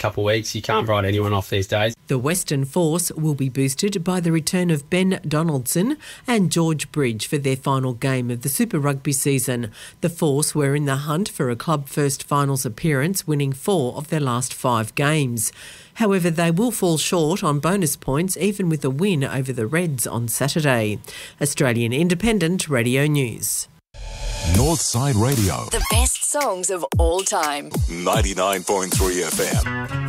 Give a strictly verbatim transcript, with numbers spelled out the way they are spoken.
couple of weeks. You can't write anyone off these days. The Western Force will be boosted by the return of Ben Donaldson and George Bridge for their final game of the Super Rugby season. The Force were in the hunt for a club first finals appearance, winning four of their last five games. However, they will fall short on bonus points even with a win over the Reds on Saturday. Australian Independent Radio News. Northside Radio. The best songs of all time. ninety-nine point three F M.